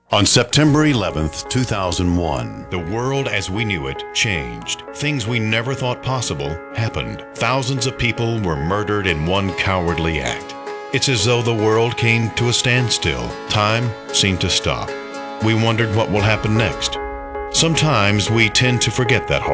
On September 11th, 2001, The world as we knew it changed. Things we never thought possible happened. Thousands of people were murdered in one cowardly act. It's as though the world came to a standstill. Time seemed to stop. We wondered what will happen next. Sometimes we tend to forget that